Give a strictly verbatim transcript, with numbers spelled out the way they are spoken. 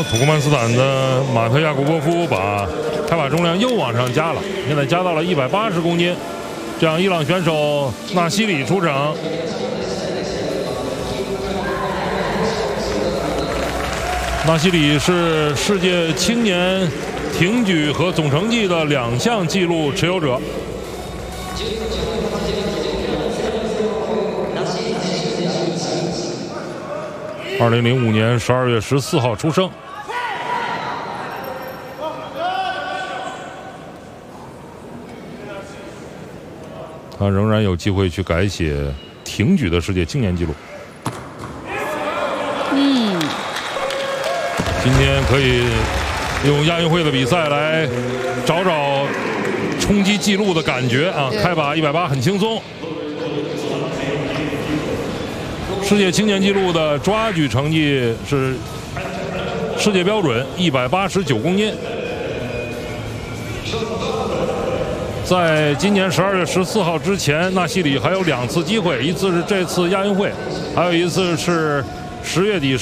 土库曼斯坦的马特亚古波夫把开把重量又往上加了，现在加到了一百八十公斤。这样，伊朗选手纳西里出场。纳西里是世界青年挺举和总成绩的两项纪录持有者。二零零五年十二月十四号出生。他仍然有机会去改写挺举的世界青年纪录。 嗯， 今天可以用亚运会的比赛来找找冲击纪录的感觉啊！开把一百八很轻松。世界青年纪录的抓举成绩是世界标准一百八十九公斤。在今年十二月十四号之前，纳西里还有两次机会，一次是这次亚运会，还有一次是十月底